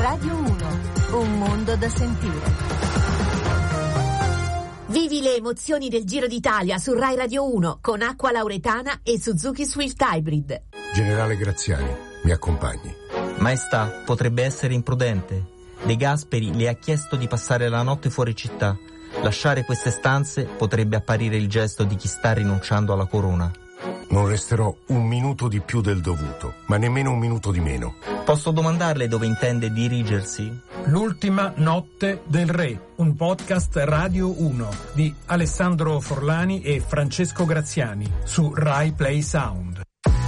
Radio 1, un mondo da sentire. Vivi le emozioni del Giro d'Italia su Rai Radio 1 con Acqua Lauretana e Suzuki Swift Hybrid. Generale Graziani, mi accompagni. Maestà, potrebbe essere imprudente. De Gasperi le ha chiesto di passare la notte fuori città. Lasciare queste stanze potrebbe apparire il gesto di chi sta rinunciando alla corona. Non resterò un minuto di più del dovuto, ma nemmeno un minuto di meno. Posso domandarle dove intende dirigersi? L'ultima notte del re, un podcast Radio 1 di Alessandro Forlani e Francesco Graziani su Rai Play Sound.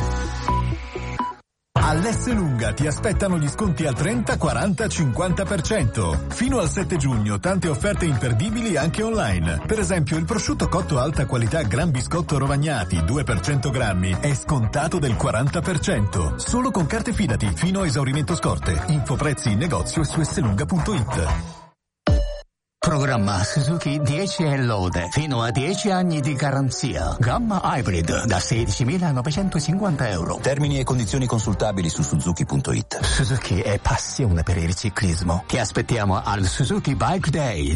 All'Esselunga ti aspettano gli sconti al 30, 40, 50%. Fino al 7 giugno tante offerte imperdibili anche online. Per esempio il prosciutto cotto alta qualità Gran Biscotto Rovagnati 2 per 100 grammi è scontato del 40%. Solo con carte Fidati fino a esaurimento scorte. Info prezzi in negozio e su esselunga.it. Programma Suzuki 10 e lode, fino a 10 anni di garanzia. Gamma Hybrid da 16.950 euro. Termini e condizioni consultabili su Suzuki.it. Suzuki è passione per il ciclismo. Ti aspettiamo al Suzuki Bike Day.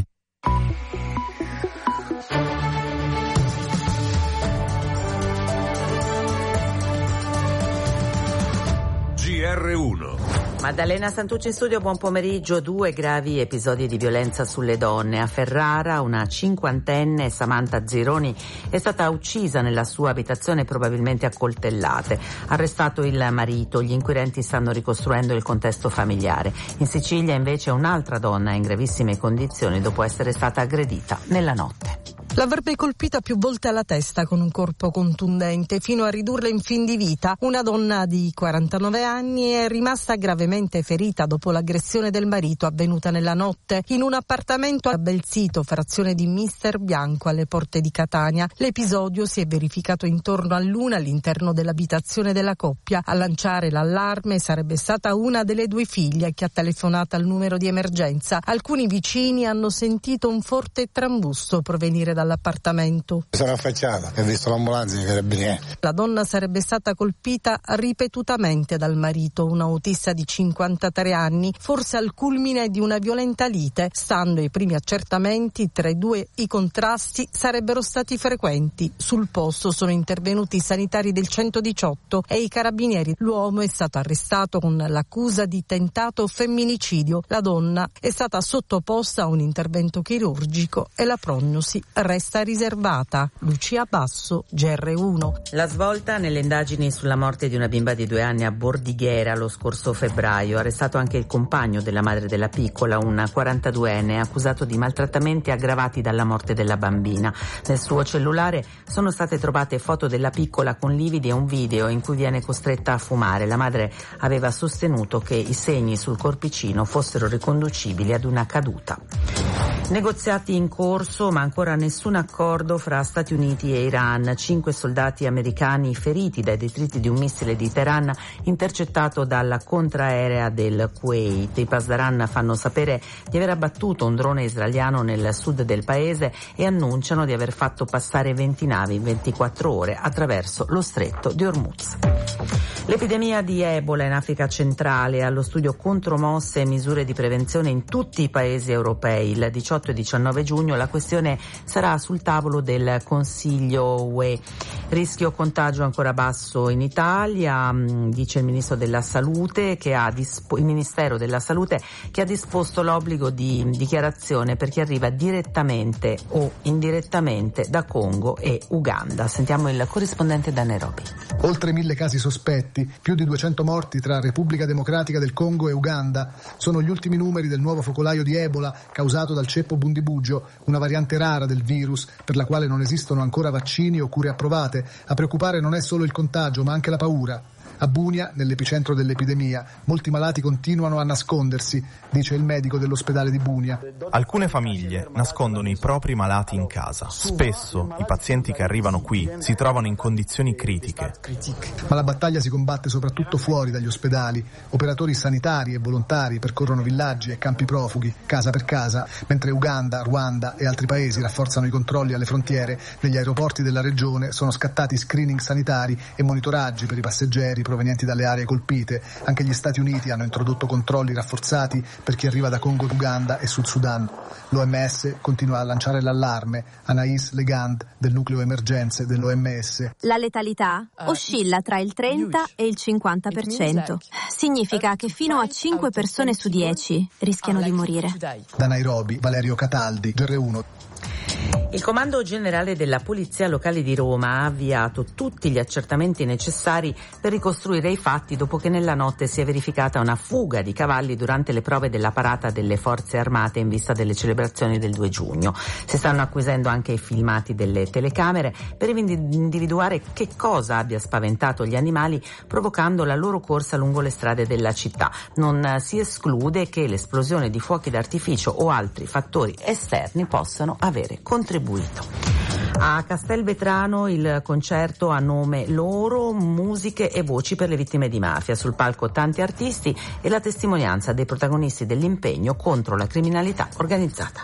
GR1. Maddalena Santucci in studio, buon pomeriggio. 2 gravi episodi di violenza sulle donne. A Ferrara una 50enne, Samantha Zironi, è stata uccisa nella sua abitazione, probabilmente a coltellate. Arrestato il marito, gli inquirenti stanno ricostruendo il contesto familiare. In Sicilia invece un'altra donna è in gravissime condizioni dopo essere stata aggredita nella notte. L'avrebbe colpita più volte alla testa con un corpo contundente fino a ridurla in fin di vita. Una donna di 49 anni è rimasta gravemente ferita dopo l'aggressione del marito avvenuta nella notte in un appartamento a Belzito, frazione di Mister Bianco, alle porte di Catania. L'episodio si è verificato intorno all'1 all'interno dell'abitazione della coppia. A lanciare l'allarme sarebbe stata una delle 2 figlie che ha telefonato al numero di emergenza. Alcuni vicini hanno sentito un forte trambusto provenire dall'appartamento. Sono affacciata e ho visto l'ambulanza dei carabinieri. La donna sarebbe stata colpita ripetutamente dal marito, un autista di 53 anni, forse al culmine di una violenta lite. Stando ai primi accertamenti, tra i due i contrasti sarebbero stati frequenti. Sul posto sono intervenuti i sanitari del 118 e i carabinieri. L'uomo è stato arrestato con l'accusa di tentato femminicidio. La donna è stata sottoposta a un intervento chirurgico e la prognosi resta riservata. Lucia Basso, GR1. La svolta nelle indagini sulla morte di una bimba di 2 anni a Bordighera lo scorso febbraio. Arrestato anche il compagno della madre della piccola, un 42enne accusato di maltrattamenti aggravati dalla morte della bambina. Nel suo cellulare sono state trovate foto della piccola con lividi e un video in cui viene costretta a fumare. La madre aveva sostenuto che i segni sul corpicino fossero riconducibili ad una caduta. Negoziati in corso, ma ancora nessun accordo fra Stati Uniti e Iran. 5 soldati americani feriti dai detriti di un missile di Teheran intercettato dalla contraerea del Kuwait. I Pasdaran fanno sapere di aver abbattuto un drone israeliano nel sud del paese e annunciano di aver fatto passare 20 navi in 24 ore attraverso lo stretto di Hormuz. L'epidemia di Ebola in Africa centrale, allo studio contromosse e misure di prevenzione in tutti i paesi europei. Il 18 e 19 giugno la questione sarà sul tavolo del Consiglio UE. Rischio contagio ancora basso in Italia, dice il Ministro della Salute, il Ministero della Salute che ha disposto l'obbligo di dichiarazione per chi arriva direttamente o indirettamente da Congo e Uganda. Sentiamo il corrispondente da Nairobi. Oltre 1000 casi sospetti, più di 200 morti tra Repubblica Democratica del Congo e Uganda. Sono gli ultimi numeri del nuovo focolaio di Ebola causato dal ceppo Bundibugyo, una variante rara del virus per la quale non esistono ancora vaccini o cure approvate. A preoccupare non è solo il contagio, ma anche la paura. A Bunia, nell'epicentro dell'epidemia, molti malati continuano a nascondersi, dice il medico dell'ospedale di Bunia. Alcune famiglie nascondono i propri malati in casa. Spesso i pazienti che arrivano qui si trovano in condizioni critiche. Ma la battaglia si combatte soprattutto fuori dagli ospedali. Operatori sanitari e volontari percorrono villaggi e campi profughi, casa per casa, mentre Uganda, Ruanda e altri paesi rafforzano i controlli alle frontiere. Negli aeroporti della regione sono scattati screening sanitari e monitoraggi per i passeggeri, provenienti dalle aree colpite. Anche gli Stati Uniti hanno introdotto controlli rafforzati per chi arriva da Congo, Uganda e Sud Sudan. L'OMS continua a lanciare l'allarme. Anais Legand, del nucleo emergenze dell'OMS. La letalità oscilla tra il 30 e il 50%. Significa che fino a 5 persone su 10 rischiano di morire. Da Nairobi, Valerio Cataldi, GR1. Il Comando Generale della Polizia Locale di Roma ha avviato tutti gli accertamenti necessari per ricostruire i fatti dopo che nella notte si è verificata una fuga di cavalli durante le prove della parata delle Forze Armate in vista delle celebrazioni del 2 giugno. Si stanno acquisendo anche i filmati delle telecamere per individuare che cosa abbia spaventato gli animali provocando la loro corsa lungo le strade della città. Non si esclude che l'esplosione di fuochi d'artificio o altri fattori esterni possano avere contribuito. A Castelvetrano il concerto a nome loro, musiche e voci per le vittime di mafia. Sul palco tanti artisti e la testimonianza dei protagonisti dell'impegno contro la criminalità organizzata.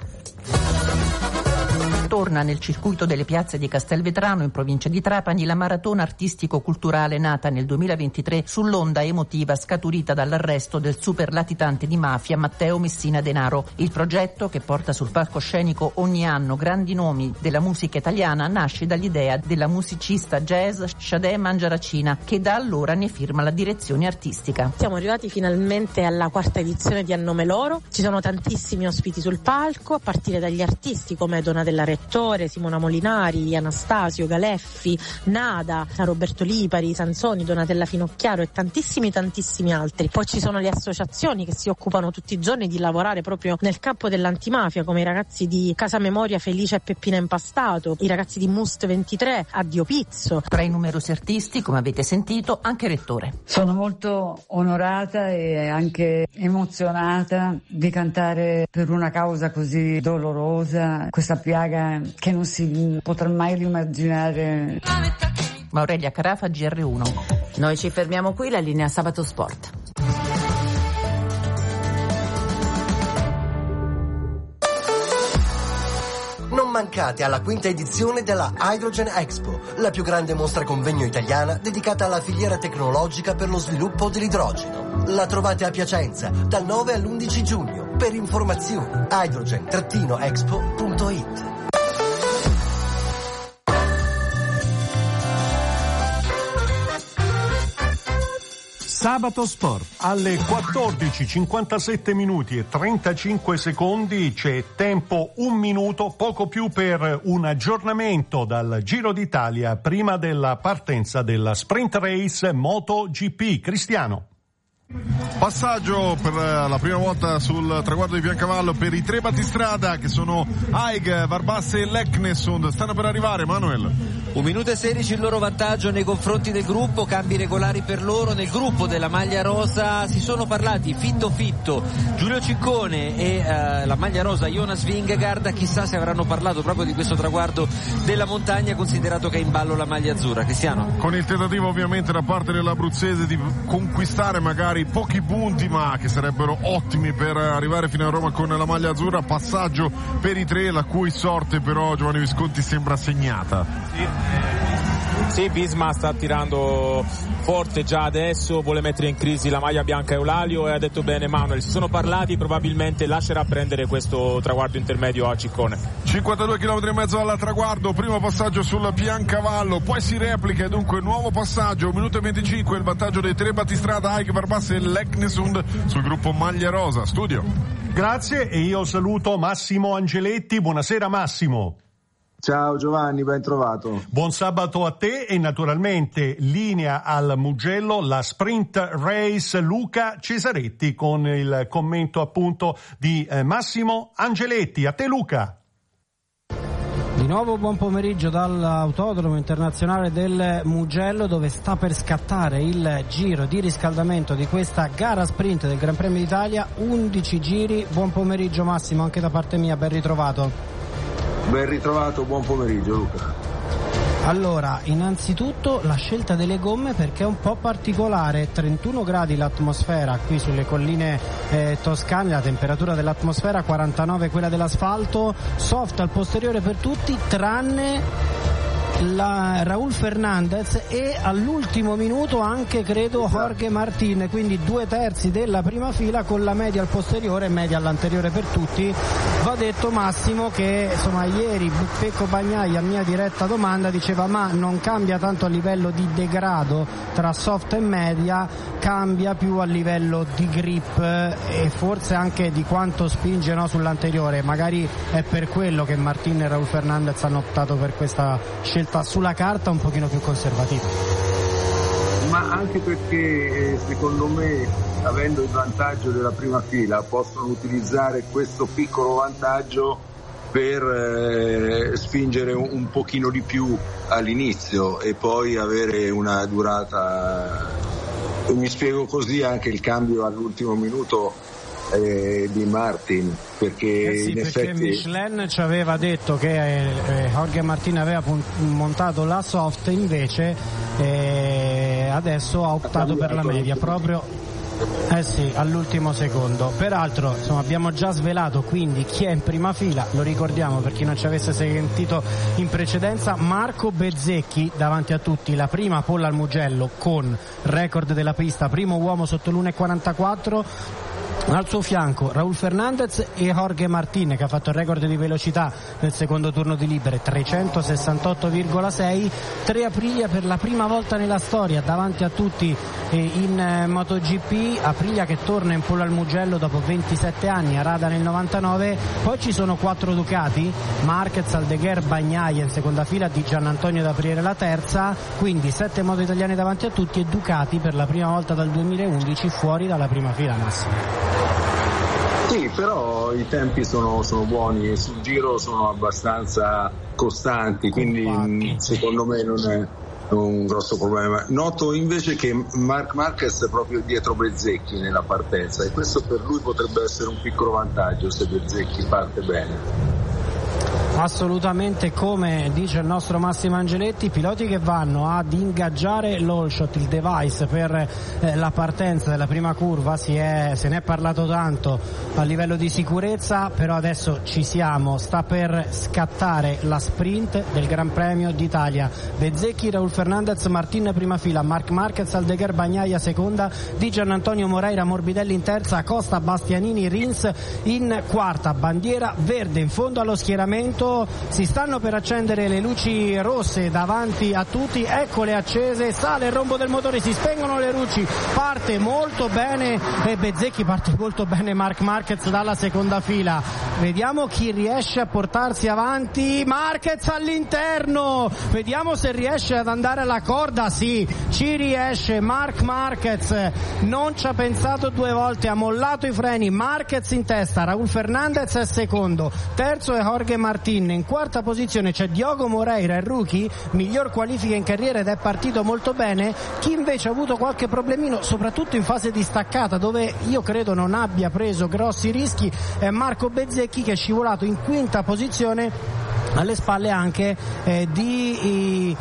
Torna nel circuito delle piazze di Castelvetrano, in provincia di Trapani, la maratona artistico-culturale nata nel 2023 sull'onda emotiva scaturita dall'arresto del super latitante di mafia Matteo Messina Denaro. Il progetto, che porta sul palcoscenico ogni anno grandi nomi della musica italiana, nasce dall'idea della musicista jazz Shadé Mangiaracina, che da allora ne firma la direzione artistica. Siamo arrivati finalmente alla 4ª edizione di A Nome Loro. Ci sono tantissimi ospiti sul palco, a partire dagli artisti come Donatella Rettore, Simona Molinari, Anastasio, Galeffi, Nada, Roberto Lipari, Sansoni, Donatella Finocchiaro e tantissimi altri. Poi ci sono le associazioni che si occupano tutti i giorni di lavorare proprio nel campo dell'antimafia, come i ragazzi di Casa Memoria Felice e Peppina Impastato, i ragazzi di Must 23, Addio Pizzo. Tra i numerosi artisti, come avete sentito, anche Rettore. Sono molto onorata e anche emozionata di cantare per una causa così dolorosa, questa piaga che non si potrà mai immaginare. Aurelia Carafa, GR1. Noi ci fermiamo qui, la linea Sabato Sport. Non mancate alla 5ª edizione della Hydrogen Expo, la più grande mostra convegno italiana dedicata alla filiera tecnologica per lo sviluppo dell'idrogeno. La trovate a Piacenza dal 9 all'11 giugno. Per informazioni hydrogen-expo.it. Sabato Sport. Alle 14:57 minuti e 35 secondi c'è tempo, un minuto, poco più, per un aggiornamento dal Giro d'Italia prima della partenza della Sprint Race MotoGP. Cristiano. Passaggio per la prima volta sul traguardo di Piancavallo per i 3 battistrada che sono Haig, Varbasse e Leknesund. Stanno per arrivare, Manuel. 1 minuto e 16 il loro vantaggio nei confronti del gruppo, cambi regolari per loro. Nel gruppo della maglia rosa si sono parlati Fitto, Giulio Ciccone e la maglia rosa Jonas Vingegaard. Chissà se avranno parlato proprio di questo traguardo della montagna, considerato che è in ballo la maglia azzurra. Cristiano. Con il tentativo ovviamente da parte dell'abruzzese di conquistare magari pochi punti, ma che sarebbero ottimi per arrivare fino a Roma con la maglia azzurra. Passaggio per i 3, la cui sorte però, Giovanni Visconti, sembra segnata. Sì, Visma sta tirando forte già adesso, vuole mettere in crisi la maglia bianca Eulalio, e ha detto bene Manuel, si sono parlati, probabilmente lascerà prendere questo traguardo intermedio a Ciccone. 52 km e mezzo al traguardo, primo passaggio sul Piancavallo, poi si replica e dunque nuovo passaggio, 1 minuto e 25, il vantaggio dei 3 battistrada, Haig, Varbasse e Leknesund sul gruppo maglia rosa. Studio. Grazie, e io saluto Massimo Angeletti. Buonasera Massimo. Ciao Giovanni, ben trovato. Buon sabato a te, e naturalmente linea al Mugello, la Sprint Race. Luca Cesaretti con il commento appunto di Massimo Angeletti. A te Luca. Di nuovo buon pomeriggio dall'Autodromo Internazionale del Mugello, dove sta per scattare il giro di riscaldamento di questa gara sprint del Gran Premio d'Italia. 11 giri. Buon pomeriggio Massimo, anche da parte mia, ben ritrovato. Ben ritrovato, buon pomeriggio Luca. Allora, innanzitutto la scelta delle gomme, perché è un po' particolare. 31 gradi l'atmosfera qui sulle colline toscane, la temperatura dell'atmosfera, 49 quella dell'asfalto, soft al posteriore per tutti tranne Raúl Fernández e all'ultimo minuto anche credo Jorge Martín, quindi 2/3 della prima fila con la media al posteriore e media all'anteriore per tutti. Va detto, Massimo, che insomma ieri Pecco Bagnaia, a mia diretta domanda, diceva ma non cambia tanto a livello di degrado tra soft e media, cambia più a livello di grip e forse anche di quanto spinge, no, sull'anteriore. Magari è per quello che Martín e Raúl Fernández hanno optato per questa scelta sulla carta un pochino più conservativa. Ma anche perché secondo me, avendo il vantaggio della prima fila, possono utilizzare questo piccolo vantaggio per spingere un pochino di più all'inizio e poi avere una durata. Mi spiego così anche il cambio all'ultimo minuto di Martín, perché in effetti perché Michelin ci aveva detto che Jorge Martín aveva montato la soft, invece adesso ha optato per la media proprio all'ultimo secondo. Peraltro insomma abbiamo già svelato quindi chi è in prima fila, lo ricordiamo per chi non ci avesse sentito in precedenza: Marco Bezzecchi davanti a tutti, la prima pole al Mugello con record della pista, primo uomo sotto l'1.44. Al suo fianco Raúl Fernández e Jorge Martín, che ha fatto il record di velocità nel secondo turno di libere, 368,6. 3 Aprilia per la prima volta nella storia davanti a tutti in MotoGP. Aprilia che torna in pole al Mugello dopo 27 anni, a Rada nel 99. Poi ci sono 4 Ducati, Marquez, Aldeguer, Bagnaia in seconda fila, Di Giannantonio ad aprire la terza, quindi 7 moto italiane davanti a tutti e Ducati per la prima volta dal 2011 fuori dalla prima fila, Massimo. Sì, però i tempi sono buoni e sul giro sono abbastanza costanti, quindi secondo me non è un grosso problema. Noto invece che Marc Marquez è proprio dietro Bezzecchi nella partenza e questo per lui potrebbe essere un piccolo vantaggio se Bezzecchi parte bene. Assolutamente, come dice il nostro Massimo Angeletti, piloti che vanno ad ingaggiare l'all-shot, il device per la partenza della prima curva, se ne è parlato tanto a livello di sicurezza, però adesso ci siamo, sta per scattare la sprint del Gran Premio d'Italia. Bezzecchi, Raúl Fernández, Martín prima fila, Marc Marquez, Aldeguer, Bagnaia seconda, Di Giannantonio, Moreira, Morbidelli in terza, Costa, Bastianini, Rins in quarta. Bandiera verde in fondo allo schieramento. Si stanno per accendere le luci rosse davanti a tutti, eccole accese, sale il rombo del motore, si spengono le luci, parte molto bene Bezzecchi, parte molto bene Marc Marquez dalla seconda fila. Vediamo chi riesce a portarsi avanti. Marquez all'interno, vediamo se riesce ad andare alla corda. Sì, ci riesce Marc Marquez, non ci ha pensato 2 volte, ha mollato i freni. Marquez in testa, Raúl Fernández è secondo, terzo è Jorge Martín. In quarta posizione c'è Diogo Moreira, il rookie, miglior qualifica in carriera ed è partito molto bene. Chi invece ha avuto qualche problemino soprattutto in fase di staccata, dove io credo non abbia preso grossi rischi, è Marco Bezzecchi, che è scivolato in quinta posizione alle spalle anche di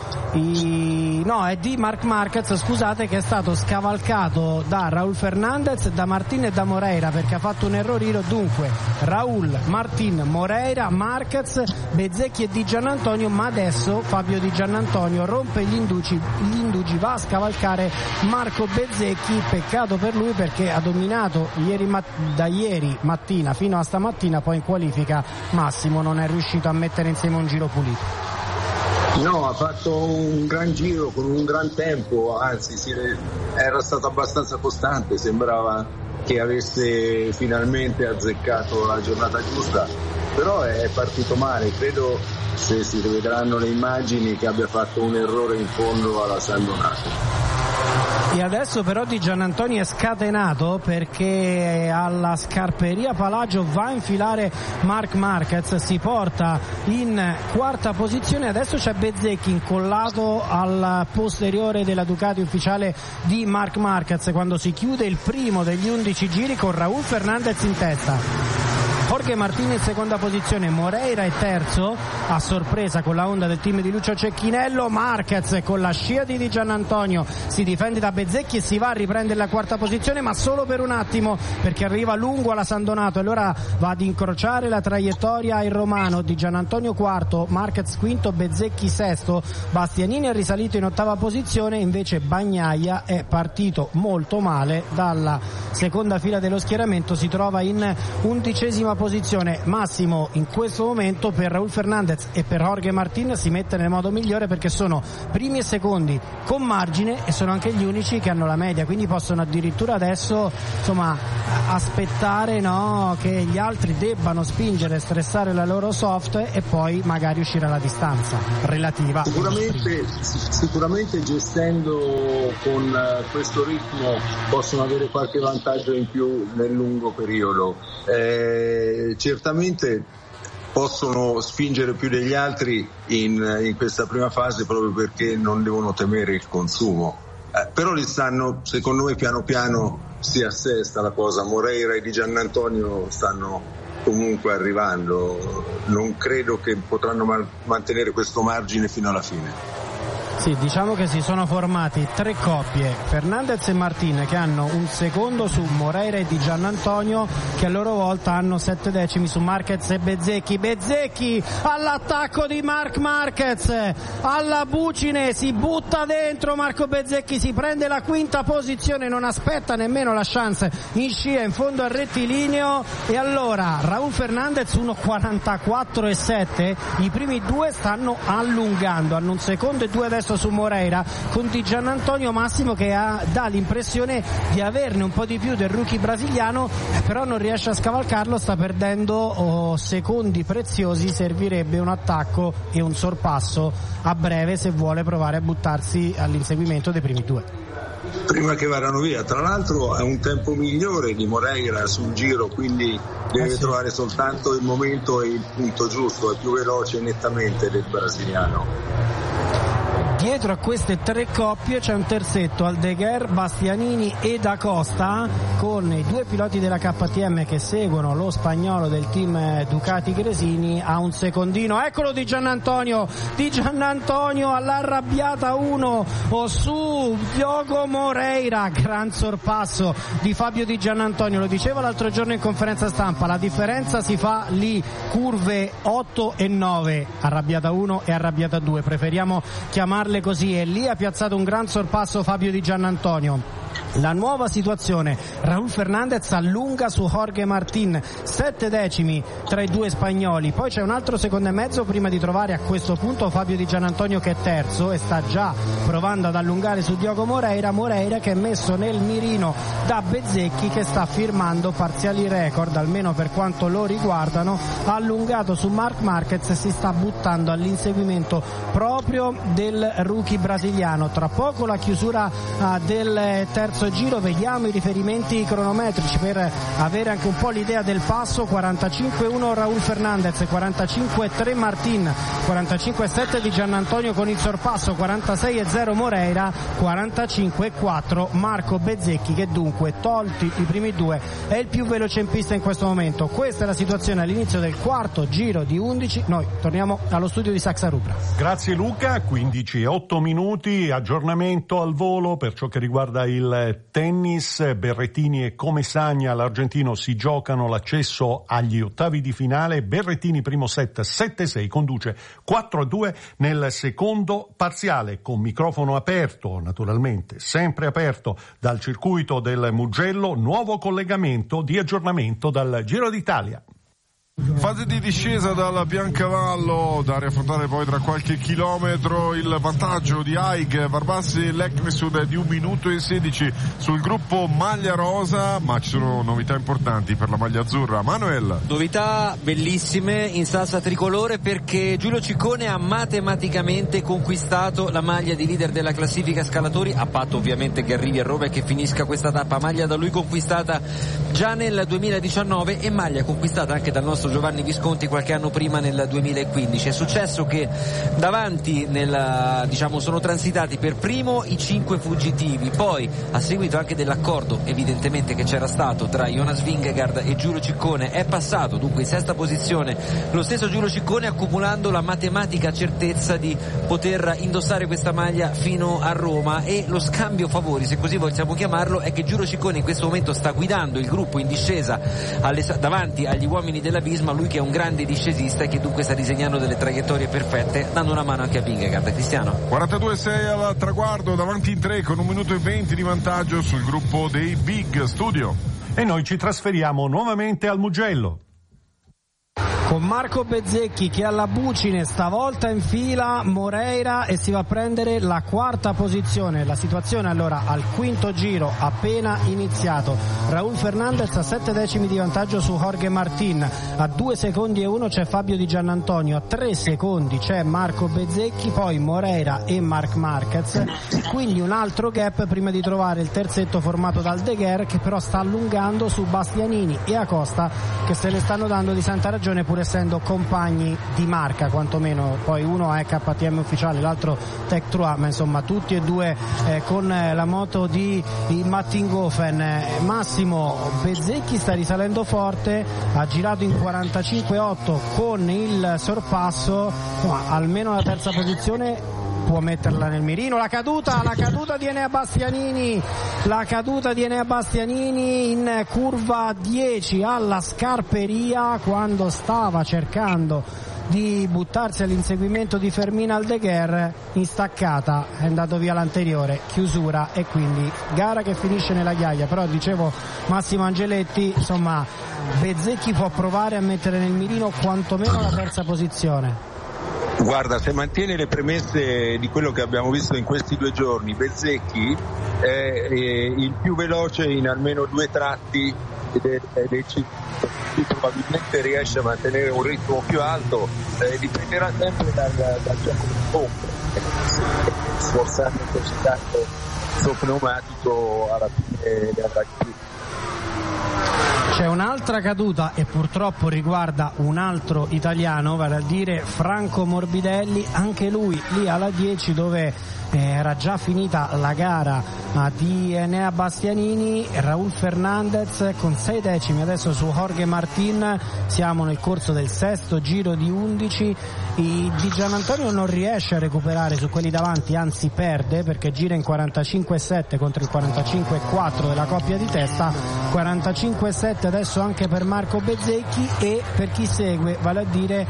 Marc Marquez, scusate, che è stato scavalcato da Raúl Fernández, da Martín e da Moreira perché ha fatto un errorino. Dunque Raúl, Martín, Moreira, Marquez, Bezzecchi e Di Giannantonio, ma adesso Fabio Di Giannantonio rompe gli indugi, va a scavalcare Marco Bezzecchi. Peccato per lui perché ha dominato da ieri mattina fino a stamattina, poi in qualifica Massimo non è riuscito a mettere insieme un giro pulito. No, ha fatto un gran giro con un gran tempo, anzi era stato abbastanza costante, sembrava che avesse finalmente azzeccato la giornata giusta, però è partito male. Credo, se si rivedranno le immagini, che abbia fatto un errore in fondo alla San Donato. E adesso però Di Giannantonio è scatenato perché alla Scarperia Palagio va a infilare Marc Marquez, si porta in quarta posizione. Adesso c'è Bezzecchi incollato al posteriore della Ducati ufficiale di Marc Marquez quando si chiude il primo degli 11 giri con Raúl Fernández in testa. Jorge Martin in seconda posizione, Moreira è terzo, a sorpresa con la Honda del team di Lucio Cecchinello. Marquez con la scia di Giannantonio si difende da Bezzecchi e si va a riprendere la quarta posizione, ma solo per un attimo, perché arriva lungo alla San Donato e allora va ad incrociare la traiettoria il romano. Di Giannantonio quarto, Marquez quinto, Bezzecchi sesto, Bastianini è risalito in ottava posizione, invece Bagnaia è partito molto male dalla seconda fila dello schieramento, si trova in 11ª posizione. Massimo in questo momento per Raúl Fernández e per Jorge Martin si mette nel modo migliore, perché sono primi e secondi con margine e sono anche gli unici che hanno la media, quindi possono addirittura adesso aspettare che gli altri debbano spingere, stressare la loro soft e poi magari uscire alla distanza relativa. Sicuramente gestendo con questo ritmo possono avere qualche vantaggio in più nel lungo periodo. Certamente possono spingere più degli altri in questa prima fase, proprio perché non devono temere il consumo, però li stanno, secondo me, piano piano si assesta la cosa. Moreira e Di Giannantonio stanno comunque arrivando, non credo che potranno mantenere questo margine fino alla fine. Sì, diciamo che si sono formati tre coppie, Fernandez e Martin, che hanno un secondo su Moreira e Di Giannantonio, che a loro volta hanno 7 decimi su Marquez e Bezzecchi. Bezzecchi all'attacco di Marc Marquez, alla bucine, si butta dentro Marco Bezzecchi, si prende la quinta posizione, non aspetta nemmeno la chance in scia in fondo al rettilineo. E allora Raúl Fernández 1.44.7, i primi due stanno allungando, hanno un secondo e due adesso su Moreira, con Di Giannantonio Massimo che dà l'impressione di averne un po' di più del rookie brasiliano, però non riesce a scavalcarlo, sta perdendo secondi preziosi. Servirebbe un attacco e un sorpasso a breve se vuole provare a buttarsi all'inseguimento dei primi due prima che vadano via. Tra l'altro è un tempo migliore di Moreira sul giro, quindi deve trovare soltanto il momento e il punto giusto, è più veloce nettamente del brasiliano. Dietro a queste tre coppie c'è un terzetto, Aldeguer, Bastianini e Da Costa, con i due piloti della KTM che seguono lo spagnolo del team Ducati Gresini a un secondino. Eccolo Di Giannantonio all'arrabbiata 1 su Diogo Moreira, gran sorpasso di Fabio Di Giannantonio, lo diceva l'altro giorno in conferenza stampa, la differenza si fa lì, curve 8 e 9, arrabbiata 1 e arrabbiata 2, preferiamo chiamarle così, e lì ha piazzato un gran sorpasso Fabio Di Giannantonio. La nuova situazione, Raúl Fernández allunga su Jorge Martin, 7 decimi tra i due spagnoli, poi c'è un altro secondo e mezzo prima di trovare a questo punto Fabio Di Giannantonio che è terzo e sta già provando ad allungare su Diogo Moreira che è messo nel mirino da Bezzecchi, che sta firmando parziali record, almeno per quanto lo riguardano, ha allungato su Marc Marquez e si sta buttando all'inseguimento proprio del rookie brasiliano. Tra poco la chiusura del terzo giro, vediamo i riferimenti cronometrici per avere anche un po' l'idea del passo. 45.1 Raúl Fernández, 45.3 Martin, 45.7 Di Giannantonio con il sorpasso, 46.0 Moreira, 45.4 Marco Bezzecchi, che dunque, tolti i primi due, è il più veloce in pista in questo momento. Questa è la situazione all'inizio del quarto giro di 11. Noi torniamo allo studio di Saxa Rubra. Grazie Luca, 15:08, aggiornamento al volo per ciò che riguarda il tennis. Berrettini e Comesaña, l'argentino, si giocano l'accesso agli ottavi di finale. Berrettini primo set 7-6, conduce 4-2 nel secondo parziale, con microfono aperto, naturalmente sempre aperto, dal circuito del Mugello. Nuovo collegamento di aggiornamento dal Giro d'Italia. Fase di discesa dal Biancavallo, da riaffrontare poi tra qualche chilometro. Il vantaggio di Haig, Barbassi e Leknesud è di 1 minuto e 16 sul gruppo maglia rosa, ma ci sono novità importanti per la maglia azzurra. Manuel. Novità bellissime in salsa tricolore, perché Giulio Ciccone ha matematicamente conquistato la maglia di leader della classifica scalatori, a patto ovviamente che arrivi a Roma e che finisca questa tappa. Maglia da lui conquistata già nel 2019 e maglia conquistata anche dal nostro Giovanni Visconti qualche anno prima, nel 2015. È successo che davanti sono transitati per primo i 5 fuggitivi, poi a seguito anche dell'accordo evidentemente che c'era stato tra Jonas Vingegaard e Giulio Ciccone è passato dunque in sesta posizione lo stesso Giulio Ciccone, accumulando la matematica certezza di poter indossare questa maglia fino a Roma. E lo scambio favori, se così vogliamo chiamarlo, è che Giulio Ciccone in questo momento sta guidando il gruppo in discesa davanti agli uomini della Visma, lui che è un grande discesista e che dunque sta disegnando delle traiettorie perfette, dando una mano anche a Vingegaard. Cristiano. 42-6 al traguardo, davanti in 3 con 1 minuto e 20 di vantaggio sul gruppo dei Big Studio. E noi ci trasferiamo nuovamente al Mugello. Con Marco Bezzecchi che alla bucine stavolta infila Moreira e si va a prendere la 4ª posizione. La situazione allora al 5° giro appena iniziato. Raúl Fernández a 7 decimi di vantaggio su Jorge Martín, a 2 secondi e 1 c'è Fabio Di Giannantonio, a 3 secondi c'è Marco Bezzecchi, poi Moreira e Marc Márquez, quindi un altro gap prima di trovare il terzetto formato dal De Guer, che però sta allungando su Bastianini e Acosta, che se ne stanno dando di santa ragione pur essendo compagni di marca, quantomeno. Poi uno è KTM ufficiale, l'altro Tech 3, ma insomma tutti e due con la moto di Mattinghofen. Massimo Bezzecchi sta risalendo forte, ha girato in 45,8 con il sorpasso, ma almeno la terza posizione può metterla nel mirino. La caduta di Enea Bastianini in curva 10 alla Scarperia, quando stava cercando di buttarsi all'inseguimento di Fermín Aldeguer. In staccata è andato via l'anteriore, chiusura, e quindi gara che finisce nella ghiaia. Però dicevo Massimo Angeletti, insomma Bezzecchi può provare a mettere nel mirino quantomeno la terza posizione. Guarda, se mantiene le premesse di quello che abbiamo visto in questi 2 giorni, Bezzecchi è il più veloce in almeno 2 tratti dei circuiti, probabilmente riesce a mantenere un ritmo più alto, dipenderà sempre dal gioco di pompe, sforzando così tanto il suo pneumatico alla fine della più. C'è un'altra caduta e purtroppo riguarda un altro italiano, vale a dire Franco Morbidelli, anche lui lì alla 10 dove era già finita la gara di Enea Bastianini. Raúl Fernández con 6 decimi adesso su Jorge Martín, siamo nel corso del 6° giro di 11. Di Giannantonio non riesce a recuperare su quelli davanti, anzi perde, perché gira in 45,7 contro il 45,4 della coppia di testa. 45,7 adesso anche per Marco Bezzecchi, e per chi segue, vale a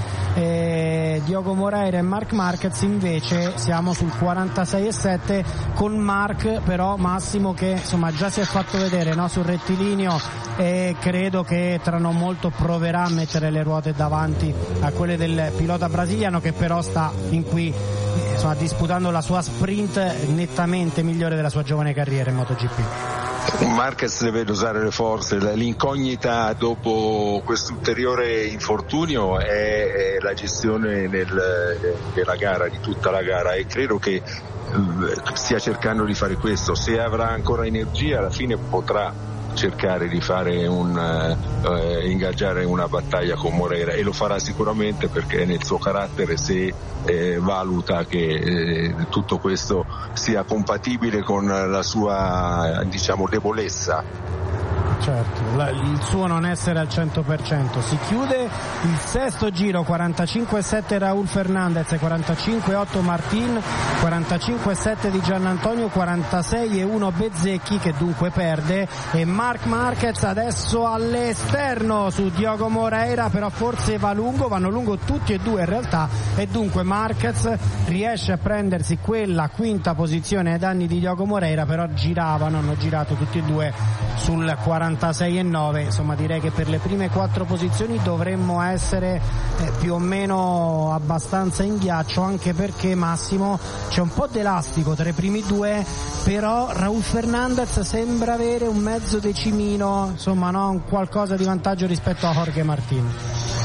dire Diogo Moreira e Marc Márquez, invece siamo sul 46,7 con Marc, però Massimo che insomma già si è fatto vedere, no, sul rettilineo, e credo che tra non molto proverà a mettere le ruote davanti a quelle del pilota brasiliano, che però sta fin qui insomma disputando la sua sprint nettamente migliore della sua giovane carriera in MotoGP. Márquez deve dosare le forze, l'incognita dopo questo ulteriore infortunio è la gestione della gara, di tutta la gara, e credo che stia cercando di fare questo. Se avrà ancora energia alla fine potrà cercare di fare ingaggiare una battaglia con Moreira, e lo farà sicuramente, perché è nel suo carattere, se valuta che tutto questo sia compatibile con la sua, diciamo, debolezza. Certo, il suo non essere al 100%. Si chiude il 6° giro, 45,7 Raúl Fernández, 45,8 Martín, 45,7 di Giannantonio, 46,1 Bezzecchi, che dunque perde, e Marc Márquez adesso all'esterno su Diogo Moreira, però forse vanno lungo tutti e due in realtà, e dunque Márquez riesce a prendersi quella 5ª posizione ai danni di Diogo Moreira, però hanno girato tutti e due sul 46,9. Insomma, direi che per le prime 4 posizioni dovremmo essere più o meno abbastanza in ghiaccio, anche perché Massimo c'è un po' d'elastico tra i primi 2, però Raúl Fernández sembra avere un mezzo decimino, insomma, no, un qualcosa di vantaggio rispetto a Jorge Martín.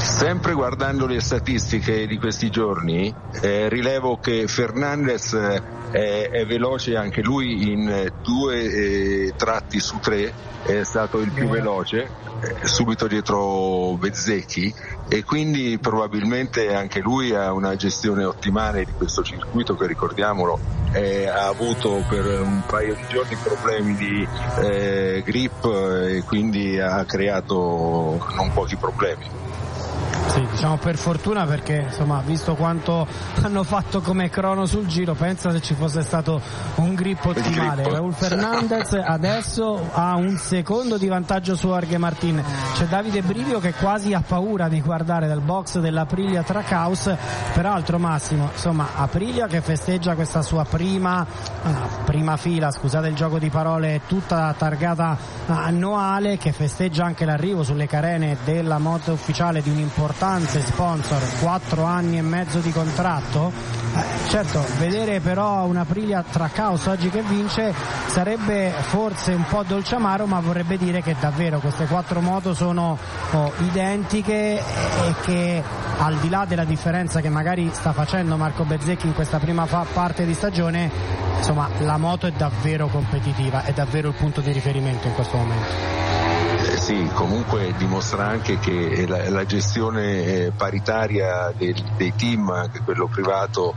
Sempre guardando le statistiche di questi giorni, rilevo che Fernandez è veloce anche lui in 2 tratti su 3, è stato il più veloce, subito dietro Bezzecchi, e quindi probabilmente anche lui ha una gestione ottimale di questo circuito che, ricordiamolo, ha avuto per un paio di giorni problemi di grip e quindi ha creato non pochi problemi. Sì, diciamo per fortuna, perché insomma, visto quanto hanno fatto come crono sul giro, pensa se ci fosse stato un grip ottimale. Raúl Fernandez adesso ha 1 secondo di vantaggio su Jorge Martin. C'è Davide Brivio che quasi ha paura di guardare dal box dell'Aprilia Trackhouse. Peraltro, Massimo, insomma, Aprilia che festeggia questa sua prima fila, scusate il gioco di parole, tutta targata annuale, che festeggia anche l'arrivo sulle carene della moto ufficiale di un importante sponsor, 4 anni e mezzo di contratto. Certo, vedere però una Aprilia Trackhouse oggi che vince sarebbe forse un po' dolciamaro, ma vorrebbe dire che davvero queste 4 moto sono identiche e che, al di là della differenza che magari sta facendo Marco Bezzecchi in questa prima parte di stagione, insomma, la moto è davvero competitiva, è davvero il punto di riferimento in questo momento. Sì, comunque dimostra anche che la gestione paritaria dei team, anche quello privato,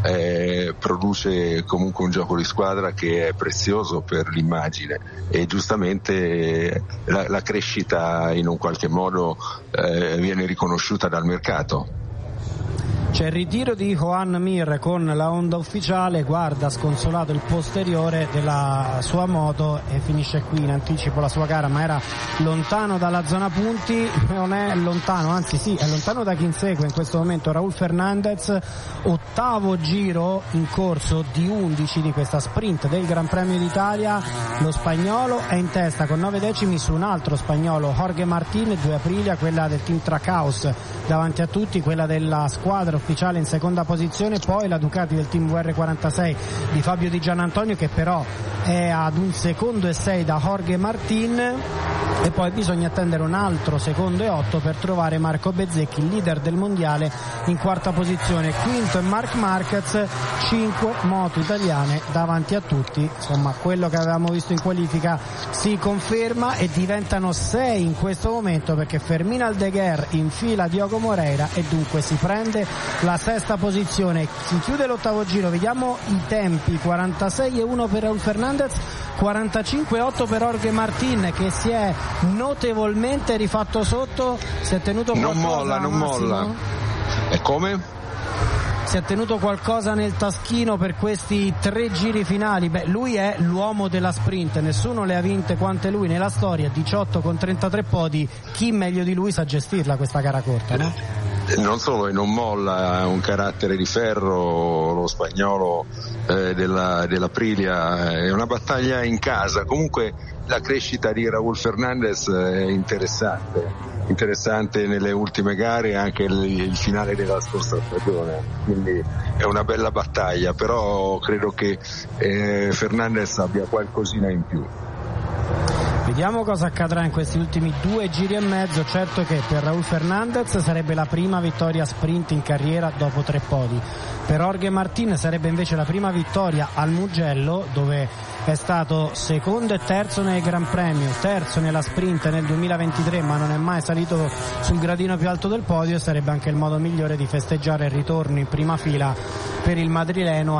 produce comunque un gioco di squadra che è prezioso per l'immagine, e giustamente la crescita in un qualche modo viene riconosciuta dal mercato. C'è il ritiro di Joan Mir con la Honda ufficiale, guarda sconsolato il posteriore della sua moto e finisce qui in anticipo la sua gara, ma era lontano dalla zona punti, non è lontano, anzi sì, è lontano da chi insegue in questo momento Raúl Fernandez, 8º giro in corso di 11 di questa sprint del Gran Premio d'Italia. Lo spagnolo è in testa con 9 decimi su un altro spagnolo, Jorge Martin, 2 Aprilia, quella del team Trackhouse davanti a tutti, quella della squadra ufficiale in seconda posizione, poi la Ducati del team VR46 di Fabio Di Gianantonio, che però è ad 1 secondo e 6 da Jorge Martin, e poi bisogna attendere un altro 1 secondo e 8 per trovare Marco Bezzecchi, il leader del mondiale, in 4ª posizione. Quinto è Marc Marquez, 5 moto italiane davanti a tutti. Insomma, quello che avevamo visto in qualifica si conferma, e diventano 6 in questo momento, perché Fermín Aldeguer infila Diogo Moreira e dunque si prende la 6ª posizione. Si chiude l'8º giro, vediamo i tempi: 46,1 per Raúl Fernandez, 45,8 per Jorge Martin, che si è notevolmente rifatto sotto. Si è tenuto qualcosa, non molla. E come? Si è tenuto qualcosa nel taschino per questi 3 giri finali. Beh, lui è l'uomo della sprint, nessuno le ha vinte quante lui nella storia, 18 con 33 podi. Chi meglio di lui sa gestirla questa gara corta, no? Non solo, e non molla, ha un carattere di ferro lo spagnolo dell'Aprilia, è una battaglia in casa. Comunque la crescita di Raúl Fernandez è interessante nelle ultime gare, anche il finale della scorsa stagione, quindi è una bella battaglia, però credo che Fernandez abbia qualcosina in più. Vediamo cosa accadrà in questi ultimi 2 giri e mezzo. Certo che per Raúl Fernandez sarebbe la prima vittoria sprint in carriera dopo 3 podi. Per Jorge Martin sarebbe invece la prima vittoria al Mugello, dove è stato secondo e terzo nel Gran Premio, terzo nella sprint nel 2023, ma non è mai salito sul gradino più alto del podio, e sarebbe anche il modo migliore di festeggiare il ritorno in prima fila per il madrileno a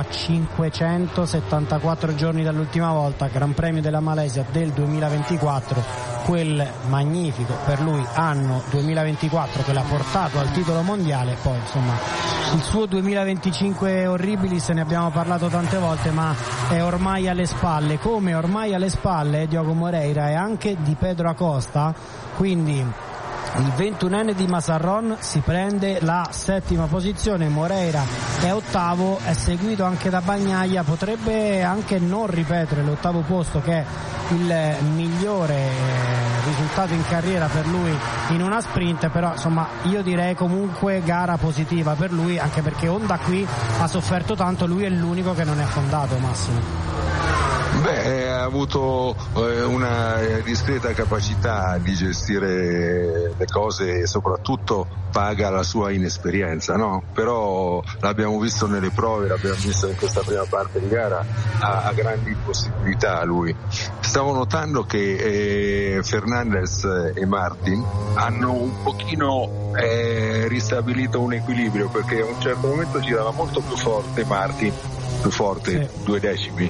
574 giorni dall'ultima volta, Gran Premio della Malesia del 2024, quel magnifico per lui anno 2024 che l'ha portato al titolo mondiale. Poi insomma il suo 2025 orribili se ne abbiamo parlato tante volte, ma è ormai alle spalle, come ormai alle spalle Diogo Moreira e anche di Pedro Acosta. Quindi il 21enne di Mazarrón si prende la 7ª posizione, Moreira è 8º, è seguito anche da Bagnaia, potrebbe anche non ripetere l'8º posto, che è il migliore risultato in carriera per lui in una sprint, però insomma io direi comunque gara positiva per lui, anche perché Honda qui ha sofferto tanto, lui è l'unico che non è affondato, Massimo. Ha avuto una discreta capacità di gestire le cose e soprattutto paga la sua inesperienza, no? Però l'abbiamo visto nelle prove, l'abbiamo visto in questa prima parte di gara, ha grandi possibilità lui. Stavo notando che Fernandez e Martin hanno un pochino ristabilito un equilibrio, perché a un certo momento girava molto più forte Martin, più forte, sì, 2 decimi.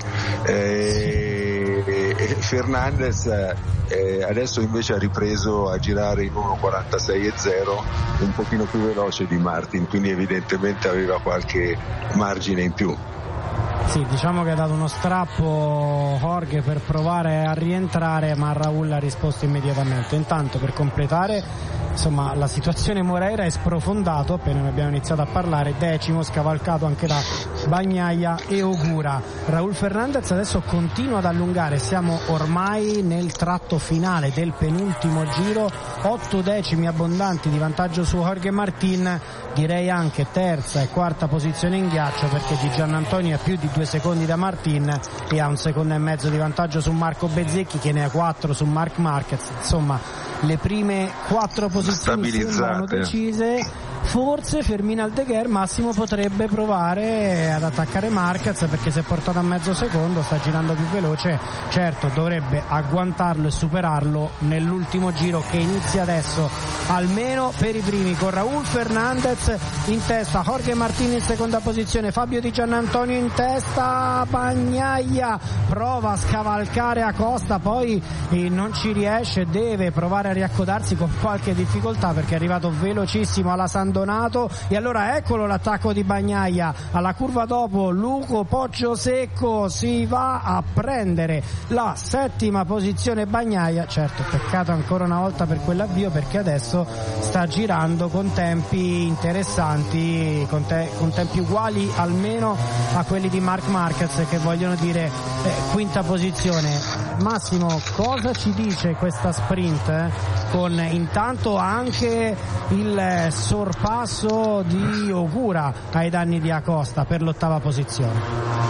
Fernandez adesso invece ha ripreso a girare in 1.46.0, un pochino più veloce di Martin, quindi evidentemente aveva qualche margine in più. Sì, diciamo che ha dato uno strappo Jorge per provare a rientrare, ma Raul ha risposto immediatamente. Intanto, per completare, insomma, la situazione Moreira è sprofondato appena ne abbiamo iniziato a parlare, 10º, scavalcato anche da Bagnaia e Ogura. Raul Fernandez adesso continua ad allungare, siamo ormai nel tratto finale del penultimo giro, 8 decimi abbondanti di vantaggio su Jorge Martin, direi anche terza e quarta posizione in ghiaccio, perché Di Giannantonio ha più di 2 secondi da Martin e ha 1,5 secondi di vantaggio su Marco Bezzecchi, che ne ha 4 su Marc Marquez. Insomma, le prime 4 posizioni sembrano decise. Forse Fermín Aldeguer Massimo potrebbe provare ad attaccare Marquez, perché si è portato a mezzo secondo, sta girando più veloce, certo dovrebbe agguantarlo e superarlo nell'ultimo giro che inizia adesso, almeno per i primi, con Raul Fernandez in testa, Jorge Martin in seconda posizione, Fabio Di Giannantonio in testa, Bagnaia prova a scavalcare Acosta, poi non ci riesce, deve provare a riaccodarsi con qualche difficoltà perché è arrivato velocissimo alla San Donato. E allora eccolo l'attacco di Bagnaia alla curva dopo, Luco Poggiosecco si va a prendere la 7ª posizione. Bagnaia, certo, peccato ancora una volta per quell'avvio, perché adesso sta girando con tempi interessanti, con tempi uguali almeno a quelli di Marc Marquez, che vogliono dire 5ª posizione. Massimo, cosa ci dice questa sprint con intanto anche il sorpasso di Ogura ai danni di Acosta per l'8ª posizione?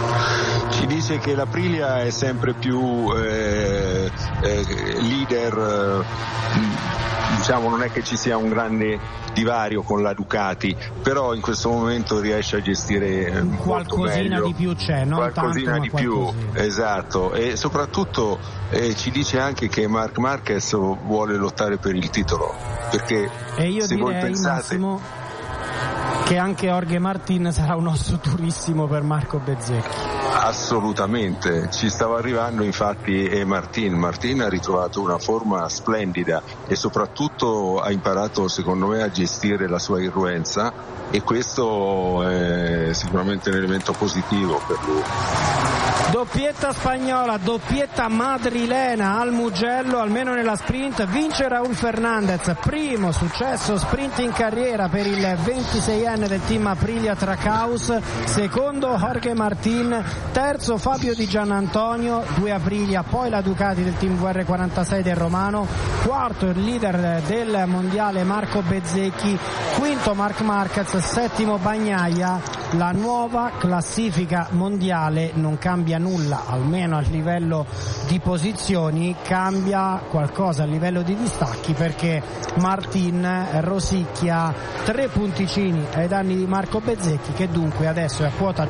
Ci dice che l'Aprilia è sempre più leader, diciamo, non è che ci sia un grande divario con la Ducati, però in questo momento riesce a gestire qualcosina di più, c'è, non qualcosina tanto, di più, esatto, e soprattutto ci dice anche che Marc Marquez vuole lottare per il titolo, perché e io se direi, voi pensate, Massimo, che anche Jorge Martin sarà un osso durissimo per Marco Bezzecchi. Assolutamente, ci stava arrivando infatti e Martin ha ritrovato una forma splendida e soprattutto ha imparato, secondo me, a gestire la sua irruenza, e questo è sicuramente un elemento positivo per lui. Doppietta spagnola, doppietta madrilena al Mugello, almeno nella sprint, vince Raul Fernandez, primo successo sprint in carriera per il 26enne del team Aprilia Tracaus, secondo Jorge Martin, terzo Fabio Di Giannantonio, 2 Aprilia, poi la Ducati del team VR46 del Romano, quarto il leader del mondiale Marco Bezzecchi, quinto Marc Marquez, settimo Bagnaia. La nuova classifica mondiale non cambia nulla, almeno a livello di posizioni, cambia qualcosa a livello di distacchi, perché Martin rosicchia 3 punticini ai danni di Marco Bezzecchi, che dunque adesso è a quota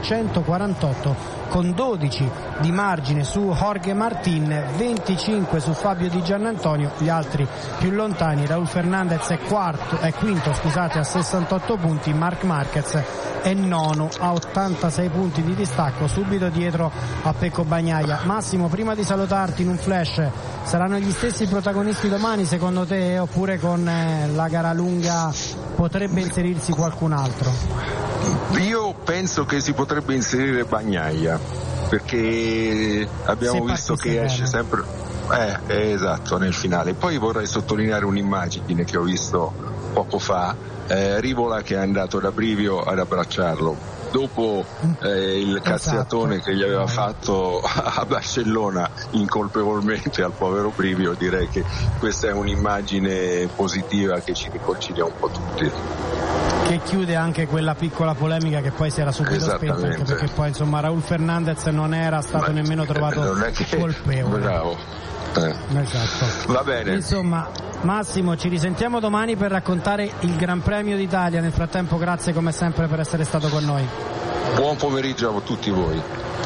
148 con 12 di margine su Jorge Martin, 25 su Fabio Di Giannantonio, gli altri più lontani. Raul Fernandez è quinto a 68 punti, Marc Marquez è nono a 86 punti di distacco, subito dietro a Pecco Bagnaia. Massimo, prima di salutarti, in un flash, saranno gli stessi protagonisti domani secondo te, oppure con la gara lunga potrebbe inserirsi qualcun altro? Io penso che si potrebbe inserire Bagnaia, perché abbiamo visto che esce sempre esatto nel finale. Poi vorrei sottolineare un'immagine che ho visto poco fa, Rivola che è andato da Brivio ad abbracciarlo dopo il cazziatone che gli aveva fatto a Barcellona incolpevolmente al povero Brivio. Direi che questa è un'immagine positiva che ci riconcilia un po' tutti. che chiude anche quella piccola polemica che poi si era subito spenta, anche perché poi insomma Raúl Fernández non era stato nemmeno trovato colpevole. Bravo. Esatto. Va bene. Insomma, Massimo, ci risentiamo domani per raccontare il Gran Premio d'Italia. Nel frattempo grazie come sempre per essere stato con noi. Buon pomeriggio a tutti voi.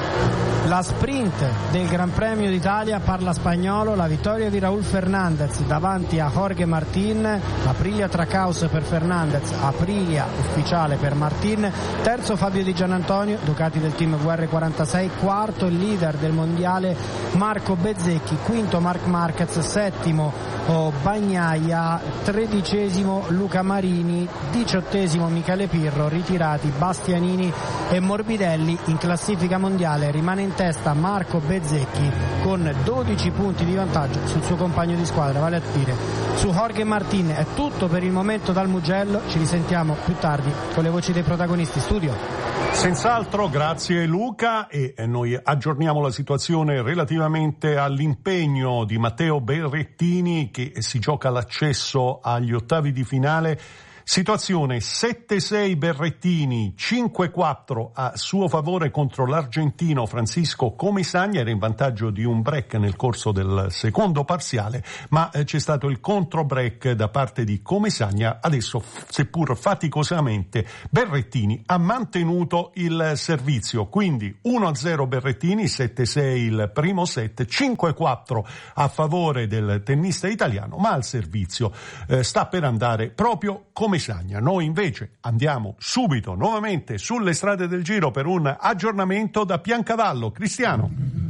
La sprint del Gran Premio d'Italia parla spagnolo, la vittoria di Raúl Fernández davanti a Jorge Martín, Aprilia Trackhouse per Fernández, Aprilia ufficiale per Martín, terzo Fabio Di Giannantonio, Ducati del team VR46, quarto il leader del mondiale Marco Bezzecchi, quinto Marc Marquez, settimo Bagnaia, tredicesimo Luca Marini, diciottesimo Michele Pirro, ritirati Bastianini e Morbidelli. In classifica mondiale rimane in testa Marco Bezzecchi con 12 punti di vantaggio sul suo compagno di squadra, vale a dire su Jorge Martín. È tutto per il momento dal Mugello, ci risentiamo più tardi con le voci dei protagonisti. Studio. Senz'altro, grazie Luca, e noi aggiorniamo la situazione relativamente all'impegno di Matteo Berrettini che si gioca l'accesso agli ottavi di finale. Situazione 7-6 Berrettini, 5-4 a suo favore contro l'argentino Francisco Comisagna, era in vantaggio di un break nel corso del secondo parziale, ma c'è stato il contro break da parte di Comisagna. Adesso, seppur faticosamente, Berrettini ha mantenuto il servizio, quindi 1-0 Berrettini, 7-6 il primo set, 5-4 a favore del tennista italiano, ma al servizio sta per andare proprio Comisagna. Noi invece andiamo subito nuovamente sulle strade del Giro per un aggiornamento da Piancavallo. Cristiano.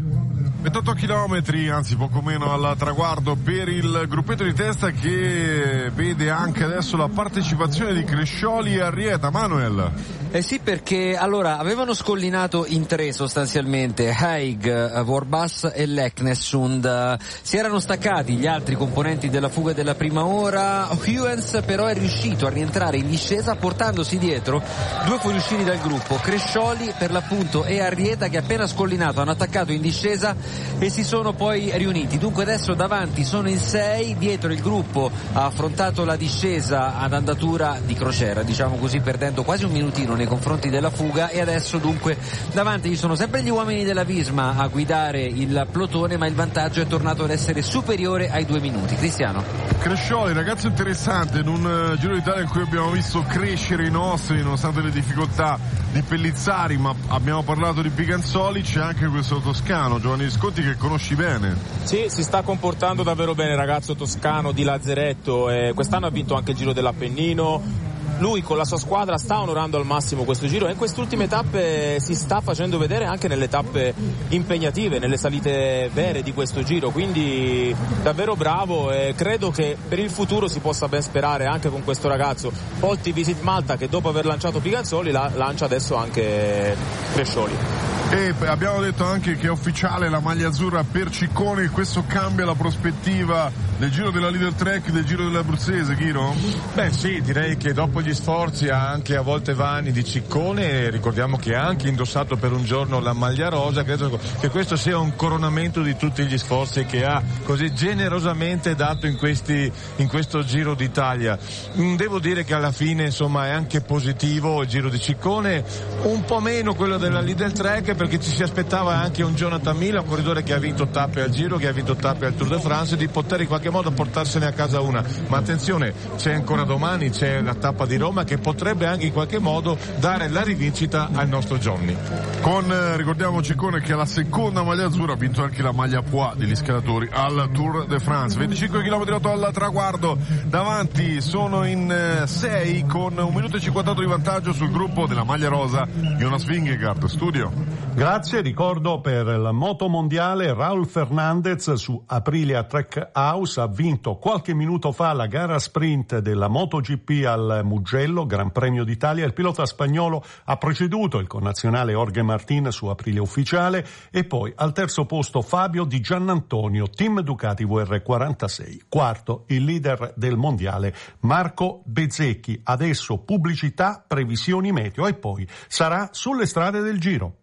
28 chilometri, anzi poco meno al traguardo per il gruppetto di testa che vede anche adesso la partecipazione di Crescioli e Arrieta. Manuel. Sì, perché allora avevano scollinato in tre sostanzialmente, Haig, Vorbas e Leknessund. Si erano staccati gli altri componenti della fuga della prima ora. Huyens però è riuscito a rientrare in discesa portandosi dietro due fuoriusciti dal gruppo, Crescioli per l'appunto e Arrieta, che appena scollinato hanno attaccato in discesa e si sono poi riuniti. Dunque adesso davanti sono in 6, dietro il gruppo ha affrontato la discesa ad andatura di crociera, diciamo così, perdendo quasi un minutino nei confronti della fuga, e adesso dunque davanti ci sono sempre gli uomini della Visma a guidare il plotone, ma il vantaggio è tornato ad essere superiore ai 2 minuti. Cristiano. Crescioli, ragazzo interessante, in un Giro d'Italia in cui abbiamo visto crescere i nostri nonostante le difficoltà di Pellizzari, ma abbiamo parlato di Piganzoli, c'è anche questo toscano Giovanni Visconti che conosci bene. Sì, si sta comportando davvero bene il ragazzo toscano di Lazzaretto, quest'anno ha vinto anche il Giro dell'Appennino. Lui con la sua squadra sta onorando al massimo questo Giro e in queste ultime tappe si sta facendo vedere anche nelle tappe impegnative, nelle salite vere di questo Giro, quindi davvero bravo, e credo che per il futuro si possa ben sperare anche con questo ragazzo. Polti Visit Malta, che dopo aver lanciato Piganzoli lancia adesso anche Crescioli. E abbiamo detto anche che è ufficiale la maglia azzurra per Ciccone, questo cambia la prospettiva del Giro della Leader Track, del Giro dell'Abruzzese, Ghiro? Beh sì, direi che dopo gli sforzi anche a volte vani di Ciccone, ricordiamo che ha anche indossato per un giorno la maglia rosa, credo che questo sia un coronamento di tutti gli sforzi che ha così generosamente dato in questo Giro d'Italia. Devo dire che alla fine insomma è anche positivo il Giro di Ciccone, un po' meno quello della Leader Track, perché ci si aspettava anche un Jonathan Miller, un corridore che ha vinto tappe al Giro, che ha vinto tappe al Tour de France, di poter in qualche modo portarsene a casa una. Ma attenzione, c'è ancora domani, c'è la tappa di Roma che potrebbe anche in qualche modo dare la rivincita al nostro Johnny. Ricordiamo Ciccone che ha la seconda maglia azzurra, ha vinto anche la maglia Poix degli scalatori al Tour de France. 25 km al traguardo, davanti sono in 6 con 1 minuto e 58 di vantaggio sul gruppo della maglia rosa Jonas Vingegaard. Studio. Grazie, ricordo per la moto mondiale Raúl Fernández su Aprilia Trackhouse ha vinto qualche minuto fa la gara sprint della MotoGP al Mugello, Gran Premio d'Italia. Il pilota spagnolo ha preceduto il connazionale Jorge Martín su Aprilia ufficiale, e poi al terzo posto Fabio Di Giannantonio, team Ducati VR46. Quarto il leader del mondiale Marco Bezzecchi. Adesso pubblicità, previsioni meteo e poi sarà sulle strade del Giro.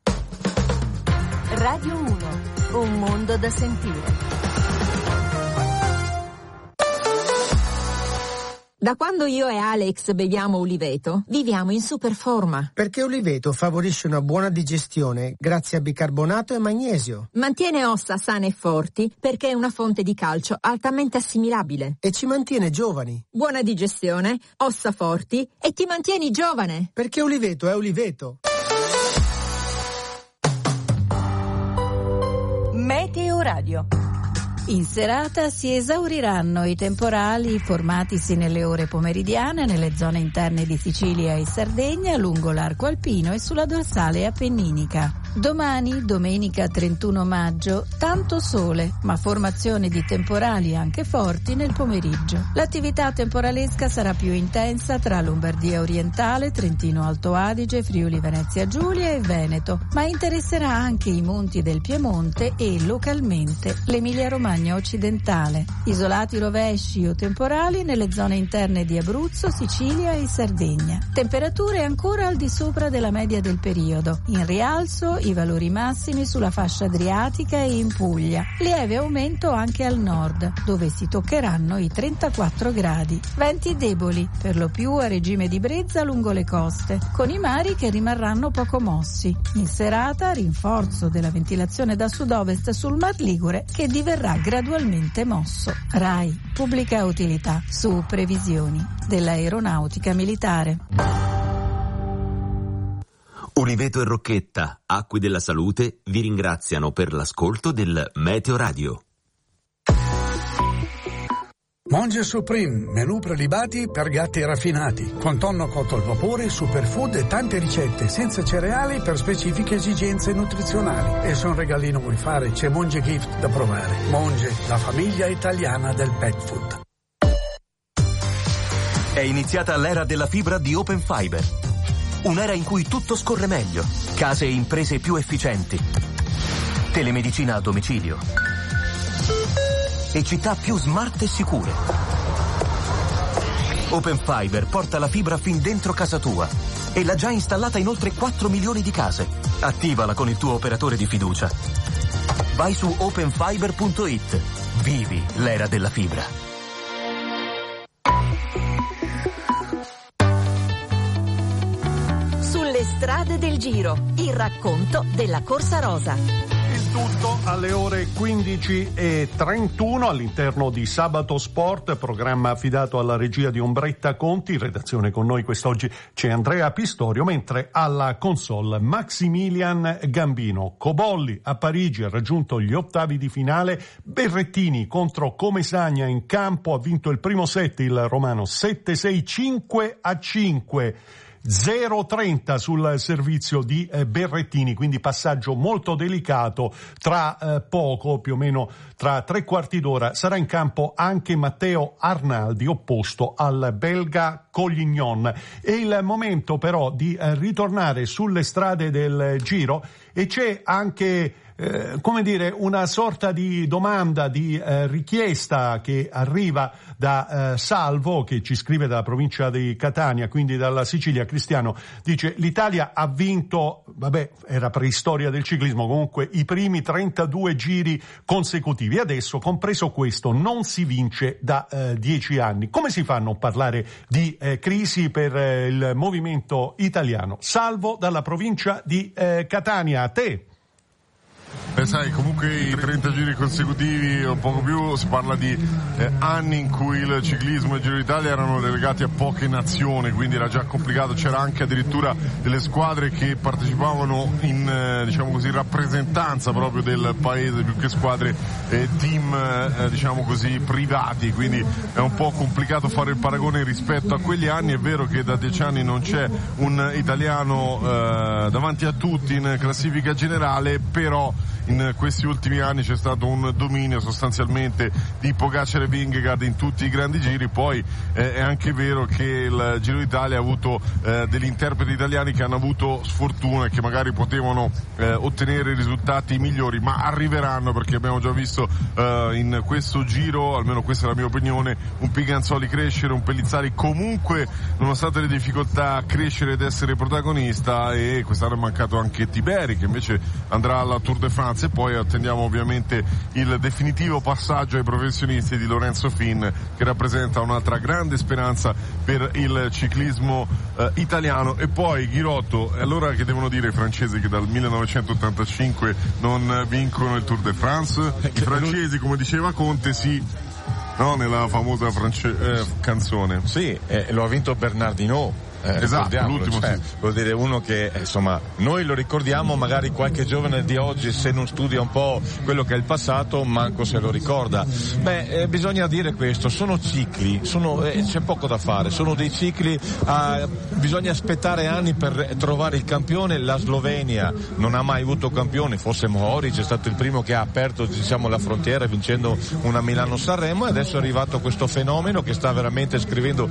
Radio 1, un mondo da sentire. Da quando io e Alex beviamo Uliveto, viviamo in super forma. Perché Uliveto favorisce una buona digestione grazie a bicarbonato e magnesio. Mantiene ossa sane e forti perché è una fonte di calcio altamente assimilabile. E ci mantiene giovani. Buona digestione, ossa forti e ti mantieni giovane. Perché Uliveto è Uliveto. Meteo Radio. In serata si esauriranno i temporali formatisi nelle ore pomeridiane nelle zone interne di Sicilia e Sardegna, lungo l'arco alpino e sulla dorsale appenninica. Domani, domenica 31 maggio, tanto sole, ma formazione di temporali anche forti nel pomeriggio. L'attività temporalesca sarà più intensa tra Lombardia orientale, Trentino Alto Adige, Friuli Venezia Giulia e Veneto, ma interesserà anche i monti del Piemonte e localmente l'Emilia Romagna occidentale. Isolati rovesci o temporali nelle zone interne di Abruzzo, Sicilia e Sardegna. Temperature ancora al di sopra della media del periodo. In rialzo i valori massimi sulla fascia adriatica e in Puglia. Lieve aumento anche al nord, dove si toccheranno i 34 gradi. Venti deboli, per lo più a regime di brezza lungo le coste, con i mari che rimarranno poco mossi. In serata rinforzo della ventilazione da sud-ovest sul Mar Ligure che diverrà gradualmente mosso. RAI, pubblica utilità, su previsioni dell'aeronautica militare. Uliveto e Rocchetta, Acque della Salute, vi ringraziano per l'ascolto del Meteo Radio. Monge Supreme, menù prelibati per gatti raffinati, con tonno cotto al vapore, superfood e tante ricette senza cereali per specifiche esigenze nutrizionali. E se un regalino vuoi fare, c'è Monge Gift da provare. Monge, la famiglia italiana del pet food. È iniziata l'era della fibra di Open Fiber. Un'era in cui tutto scorre meglio, case e imprese più efficienti, telemedicina a domicilio e città più smart e sicure. Open Fiber porta la fibra fin dentro casa tua e l'ha già installata in oltre 4 milioni di case. Attivala con il tuo operatore di fiducia. Vai su openfiber.it. Vivi l'era della fibra. Strade del Giro, il racconto della Corsa Rosa. Il tutto alle ore 15:31 all'interno di Sabato Sport, programma affidato alla regia di Ombretta Conti. In redazione con noi quest'oggi c'è Andrea Pistorio, mentre alla console Maximilian Gambino. Cobolli a Parigi ha raggiunto gli ottavi di finale, Berrettini contro Comesaña in campo, ha vinto il primo set il romano 7-6, 5-5. 0-30 sul servizio di Berrettini, quindi passaggio molto delicato. Tra poco, più o meno tra 3/4 d'ora, sarà in campo anche Matteo Arnaldi, opposto al belga Collignon. È il momento però di ritornare sulle strade del Giro e c'è anche una sorta di domanda, di richiesta che arriva da Salvo, che ci scrive dalla provincia di Catania, quindi dalla Sicilia. Cristiano dice: l'Italia ha vinto, era preistoria del ciclismo, comunque i primi 32 giri consecutivi, adesso compreso questo non si vince da 10 anni. Come si fa a non parlare di crisi per il movimento italiano? Salvo dalla provincia di Catania, a te. Sai, comunque i 30 giri consecutivi o poco più, si parla di anni in cui il ciclismo e il Giro d'Italia erano relegati a poche nazioni, quindi era già complicato. C'era anche addirittura delle squadre che partecipavano in diciamo così rappresentanza proprio del paese, più che squadre team diciamo così privati, quindi è un po' complicato fare il paragone rispetto a quegli anni. È vero che da 10 anni non c'è un italiano davanti a tutti in classifica generale, però in questi ultimi anni c'è stato un dominio sostanzialmente di Pogacar e Vingegaard in tutti i grandi giri. Poi è anche vero che il Giro d'Italia ha avuto degli interpreti italiani che hanno avuto sfortuna e che magari potevano ottenere risultati migliori, ma arriveranno, perché abbiamo già visto in questo giro, almeno questa è la mia opinione, un Piganzoli crescere, un Pellizzari comunque nonostante le difficoltà crescere ed essere protagonista, e quest'anno è mancato anche Tiberi, che invece andrà alla Tour de France. speranze, e poi attendiamo ovviamente il definitivo passaggio ai professionisti di Lorenzo Fin, che rappresenta un'altra grande speranza per il ciclismo italiano. E poi Ghirotto, allora che devono dire i francesi che dal 1985 non vincono il Tour de France? I francesi, come diceva Conte, sì, no, nella famosa canzone. Sì, lo ha vinto Bernard Hinault. Esatto, l'ultimo, cioè, sì. Vuol dire uno che insomma noi lo ricordiamo, magari qualche giovane di oggi, se non studia un po' quello che è il passato, manco se lo ricorda. Bisogna dire questo, sono cicli, c'è poco da fare, sono dei cicli, bisogna aspettare anni per trovare il campione. La Slovenia non ha mai avuto campione, forse Mohoric è stato il primo che ha aperto, diciamo, la frontiera vincendo una Milano-Sanremo, e adesso è arrivato questo fenomeno che sta veramente scrivendo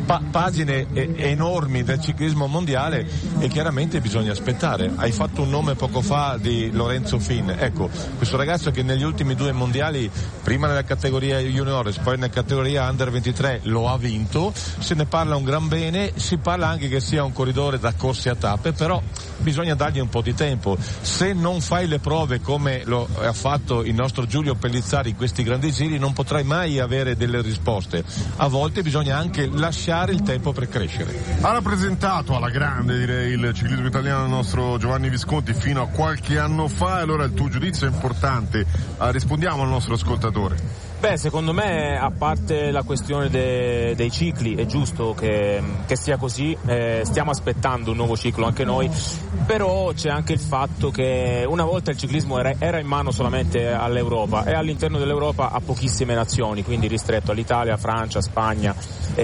pagine enormi del ciclismo mondiale, e chiaramente bisogna aspettare. Hai fatto un nome poco fa di Lorenzo Fin, ecco, questo ragazzo che negli ultimi 2 mondiali, prima nella categoria juniores, poi nella categoria under 23, lo ha vinto, se ne parla un gran bene, si parla anche che sia un corridore da corse a tappe, però bisogna dargli un po' di tempo. Se non fai le prove come lo ha fatto il nostro Giulio Pellizzari in questi grandi giri, non potrai mai avere delle risposte. A volte bisogna anche lasciare il tempo per crescere. Ha rappresentato alla grande, direi, il ciclismo italiano il nostro Giovanni Visconti fino a qualche anno fa, e allora il tuo giudizio è importante. Rispondiamo al nostro ascoltatore. Secondo me, a parte la questione dei cicli, è giusto che sia così, stiamo aspettando un nuovo ciclo anche noi, però c'è anche il fatto che una volta il ciclismo era in mano solamente all'Europa, e all'interno dell'Europa a pochissime nazioni, quindi ristretto all'Italia, Francia, Spagna.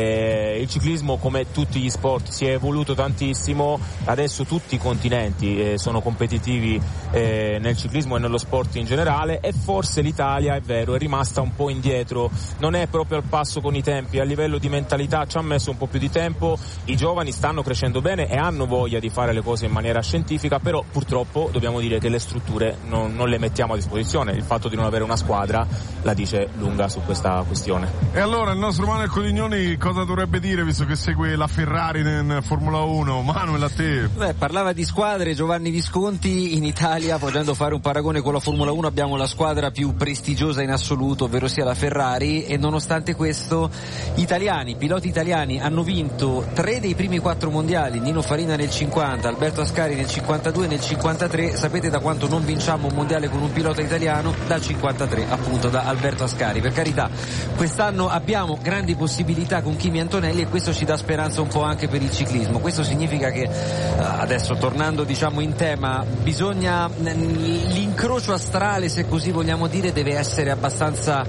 Il ciclismo, come tutti gli sport, si è evoluto tantissimo, adesso tutti i continenti sono competitivi nel ciclismo e nello sport in generale, e forse l'Italia, è vero, è rimasta un po' indietro, non è proprio al passo con i tempi, a livello di mentalità ci ha messo un po' più di tempo. I giovani stanno crescendo bene e hanno voglia di fare le cose in maniera scientifica, però purtroppo dobbiamo dire che le strutture non le mettiamo a disposizione. Il fatto di non avere una squadra la dice lunga su questa questione. E allora il nostro Manuel Codignoni cosa dovrebbe dire, visto che segue la Ferrari in Formula 1? Manuel, a te. Parlava di squadre Giovanni Visconti. In Italia, facendo fare un paragone con la Formula 1, abbiamo la squadra più prestigiosa in assoluto, ovvero sia la Ferrari, e nonostante questo piloti italiani hanno vinto 3 dei primi 4 mondiali. Nino Farina nel 50, Alberto Ascari nel 52 e nel 53. Sapete da quanto non vinciamo un mondiale con un pilota italiano? Dal 53, appunto, da Alberto Ascari. Per carità, quest'anno abbiamo grandi possibilità con Kimi Antonelli, e questo ci dà speranza un po' anche per il ciclismo. Questo significa che adesso, tornando diciamo in tema, l'incrocio astrale, se così vogliamo dire, deve essere abbastanza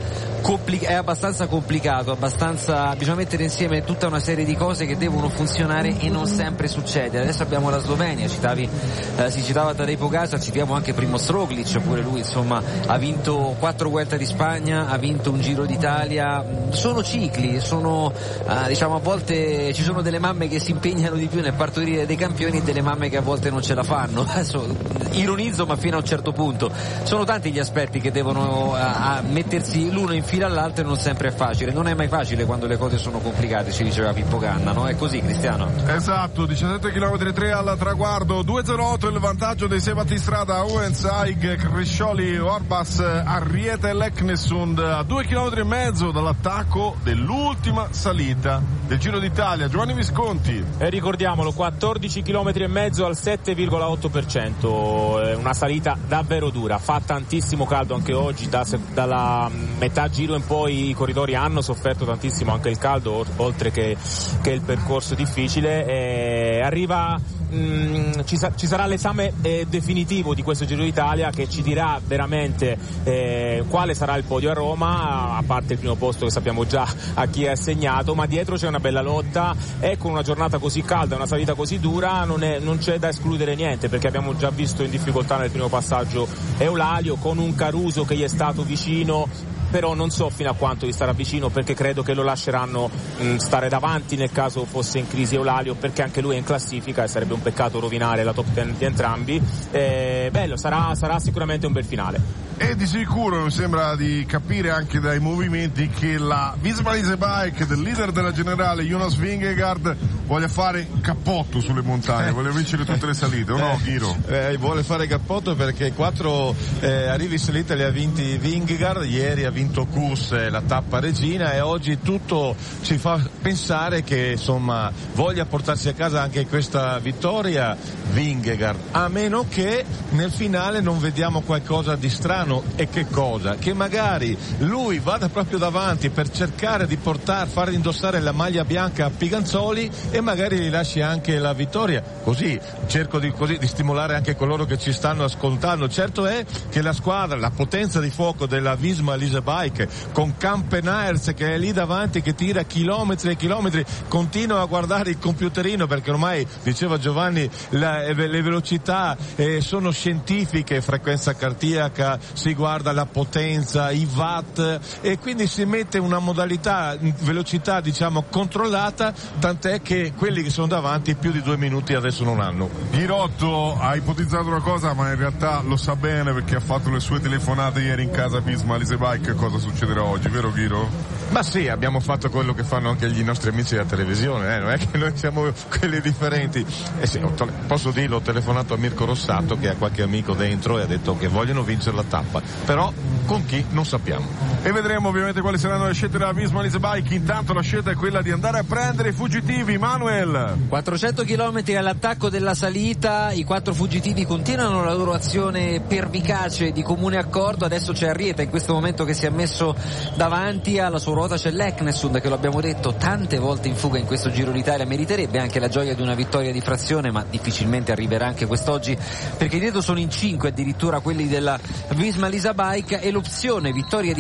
complicato, bisogna mettere insieme tutta una serie di cose che devono funzionare, e non sempre succede. Adesso abbiamo la Slovenia, si citava Tadej Pogačar, citiamo anche Primož Roglič, pure lui insomma ha vinto 4 Vuelta di Spagna, ha vinto un Giro d'Italia. Sono cicli, diciamo, a volte ci sono delle mamme che si impegnano di più nel partorire dei campioni e delle mamme che a volte non ce la fanno. Adesso ironizzo, ma fino a un certo punto. Sono tanti gli aspetti che devono mettersi l'uno in fila all'altro, e non sempre è facile. Non è mai facile quando le cose sono complicate, ci diceva Pippo Canna, no? È così, Cristiano? Esatto, 17 km 3 al traguardo, 2:08 il vantaggio dei 6 battistrada, Uenzaig, Crescioli, Orbas, Arrieta e Leknesund, a 2 km e mezzo dall'attacco dell'ultima salita del Giro d'Italia. Giovanni Visconti. E ricordiamolo, 14 km e mezzo al 7,8%, una salita davvero dura, fa tantissimo caldo anche oggi, dalla metà giro in poi i corridori hanno sofferto tantissimo anche il caldo, oltre che il percorso difficile. Ci sarà l'esame definitivo di questo Giro d'Italia, che ci dirà veramente quale sarà il podio a Roma, a parte il primo posto che sappiamo già a chi è assegnato, ma dietro c'è una bella lotta, e con una giornata così calda, una salita così dura, non c'è da escludere niente, perché abbiamo già visto in difficoltà nel primo passaggio Eulalio, con un Caruso che gli è stato vicino. però non so fino a quanto gli starà vicino, perché credo che lo lasceranno stare davanti nel caso fosse in crisi Eulalio, perché anche lui è in classifica e sarebbe un peccato rovinare la top 10 di entrambi. Bello, sarà sicuramente un bel finale. E di sicuro mi sembra di capire anche dai movimenti che la Visma Leasebike del leader della generale Jonas Vingegaard voglia fare cappotto sulle montagne, vuole vincere tutte le salite, o no Ghiro? Vuole fare cappotto perché 4 arrivi salite li ha vinti Vingegaard, ieri ha vinto Kuss la tappa regina e oggi tutto ci fa pensare che insomma voglia portarsi a casa anche questa vittoria Vingegaard, a meno che nel finale non vediamo qualcosa di strano. E che cosa? Che magari lui vada proprio davanti per cercare di far indossare la maglia bianca a Piganzoli e magari gli lasci anche la vittoria, così cerco di stimolare anche coloro che ci stanno ascoltando. Certo è che la squadra, la potenza di fuoco della Visma Leasebike con Campenaerts che è lì davanti, che tira chilometri e chilometri, continua a guardare il computerino perché ormai, diceva Giovanni, le velocità sono scientifiche, frequenza cardiaca, si guarda la potenza, i watt, e quindi si mette una modalità velocità diciamo controllata, tant'è che quelli che sono davanti più di 2 minuti adesso non hanno. Ghirotto ha ipotizzato una cosa, ma in realtà lo sa bene perché ha fatto le sue telefonate ieri in casa Visma Leasebike. Cosa succederà oggi, vero Ghiro? Ma sì, abbiamo fatto quello che fanno anche i nostri amici della televisione, non è che noi siamo quelli differenti. Sì, posso dirlo, ho telefonato a Mirko Rossato che ha qualche amico dentro e ha detto che vogliono vincere la tappa, però con chi non sappiamo. E vedremo ovviamente quali saranno le scelte della Visma Leasebike. Intanto la scelta è quella di andare a prendere i fuggitivi. Manuel, 400 km all'attacco della salita, i 4 fuggitivi continuano la loro azione pervicace di comune accordo. Adesso c'è Arrieta in questo momento che si è messo davanti, alla sua ruota c'è l'Eknesund che, lo abbiamo detto tante volte, in fuga in questo Giro d'Italia, meriterebbe anche la gioia di una vittoria di frazione, ma difficilmente arriverà anche quest'oggi perché dietro sono in 5 addirittura quelli della Visma Leasebike, e l'opzione vittoria di